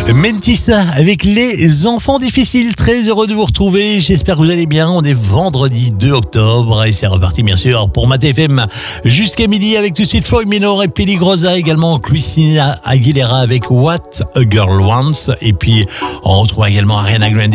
Mentissa avec les enfants difficiles. Très heureux de vous retrouver. J'espère que vous allez bien. On est vendredi 2 octobre et c'est reparti bien sûr pour Mat FM jusqu'à midi avec tout de suite Floyd Minor et Peli Groza, également Christina Aguilera avec What a Girl Wants, et puis on retrouve également Ariana Grande